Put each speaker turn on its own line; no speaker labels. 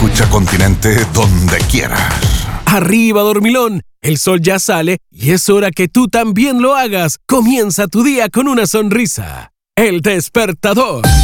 escucha Continente donde quieras.
Arriba, dormilón. El sol ya sale y es hora que tú también lo hagas. Comienza tu día con una sonrisa. El Despertador.